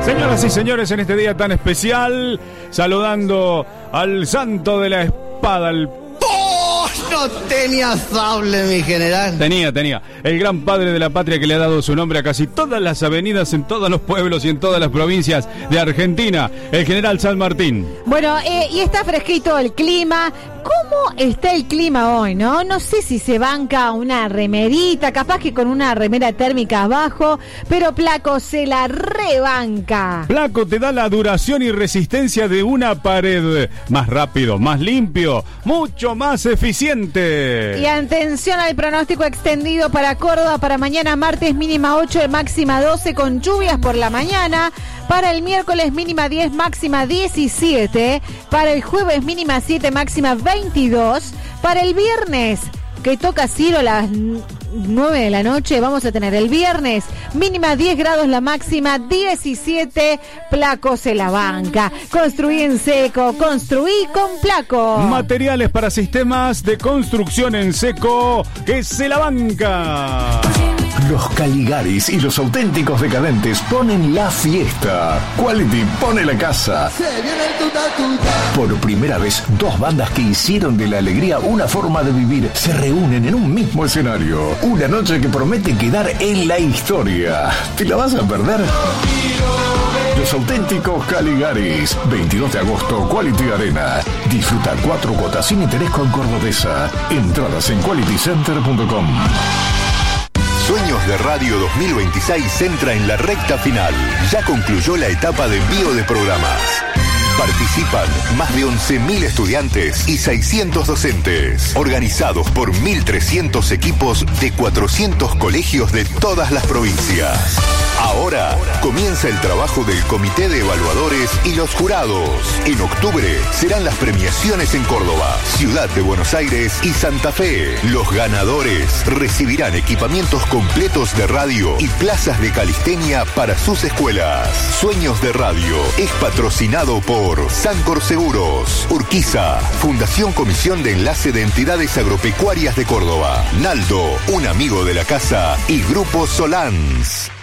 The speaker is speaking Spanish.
Señoras y señores, en este día tan especial, saludando al santo de la espada, al... ¡Oh! No tenía sable, mi general. Tenía. El gran padre de la patria que le ha dado su nombre a casi todas las avenidas en todos los pueblos y en todas las provincias de Argentina, el general San Martín. Bueno, y está fresquito el clima. ¿Cómo está el clima hoy, no? No sé si se banca una remerita, capaz que con una remera térmica abajo, pero Placo se la rebanca. Placo te da la duración y resistencia de una pared. Más rápido, más limpio, mucho más eficiente. Y atención al pronóstico extendido para Córdoba para mañana martes, mínima 8 y máxima 12 con lluvias por la mañana. Para el miércoles mínima 10, máxima 17. Para el jueves mínima 7, máxima 22. Para el viernes, que toca Ciro a las 9 de la noche, vamos a tener el viernes mínima 10 grados, la máxima 17. Placo se la banca. Construí en seco, construí con Placo. Materiales para sistemas de construcción en seco, que se la banca. Los Caligaris y los auténticos decadentes ponen la fiesta. Quality pone la casa. Por primera vez, dos bandas que hicieron de la alegría una forma de vivir se reúnen en un mismo escenario. Una noche que promete quedar en la historia. ¿Te la vas a perder? Los auténticos Caligaris. 22 de agosto, Quality Arena. Disfruta 4 cuotas sin interés con Cordobesa. Entradas en qualitycenter.com. Sueños de Radio 2026 entra en la recta final. Ya concluyó la etapa de envío de programas. Participan más de 11.000 estudiantes y 600 docentes, organizados por 1.300 equipos de 400 colegios de todas las provincias. Ahora comienza el trabajo del Comité de Evaluadores y los jurados. En octubre serán las premiaciones en Córdoba, Ciudad de Buenos Aires y Santa Fe. Los ganadores recibirán equipamientos completos de radio y plazas de calistenia para sus escuelas. Sueños de Radio es patrocinado por Sancor Seguros, Urquiza, Fundación Comisión de Enlace de Entidades Agropecuarias de Córdoba, Naldo, un amigo de la casa, y Grupo Solans.